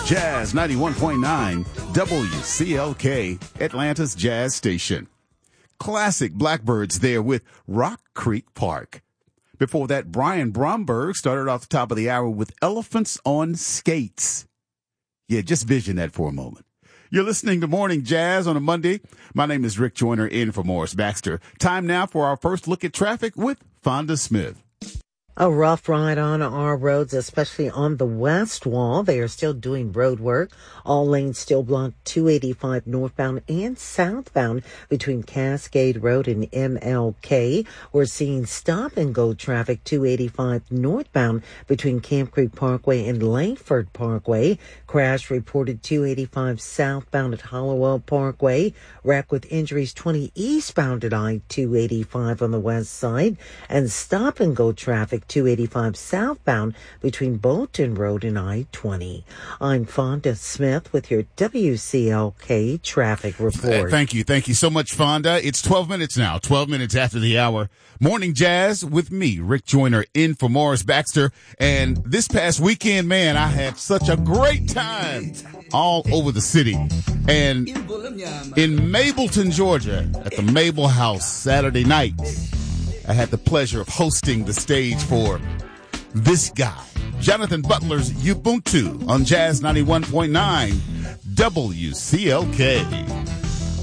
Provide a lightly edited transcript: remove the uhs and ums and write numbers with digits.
Jazz 91.9 WCLK, Atlanta's Jazz Station. Classic Blackbirds there with Rock Creek Park. Before that, Brian Bromberg started off the top of the hour with Elephants on Skates. Yeah, just vision that for a moment. You're listening to Morning Jazz on a Monday. My name is Rick Joyner in for Morris Baxter. Time now for our first look at traffic with Fonda Smith. A rough ride on our roads, especially on the west wall. They are still doing road work. All lanes still blocked 285 northbound and southbound between Cascade Road and MLK. We're seeing stop and go traffic 285 northbound between Camp Creek Parkway and Langford Parkway. Crash reported 285 southbound at Hollowell Parkway. Wreck with injuries 20 eastbound at I-285 on the west side. And stop and go traffic 285 southbound between Bolton Road and I-20. I'm Fonda Smith with your WCLK traffic report. Thank you so much, Fonda. It's 12 minutes now, 12 minutes after the hour. Morning Jazz with me, Rick Joyner, in for Morris Baxter. And this past weekend, man, I had such a great time all over the city. And in Mableton, Georgia, at the Mabel House Saturday night, I had the pleasure of hosting the stage for this guy, Jonathan Butler's Ubuntu on Jazz 91.9 WCLK.